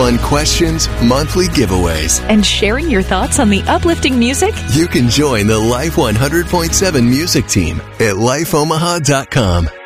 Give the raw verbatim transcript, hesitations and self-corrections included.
fun questions, monthly giveaways, and sharing your thoughts on the uplifting music? You can join the Life one hundred point seven music team at life omaha dot com.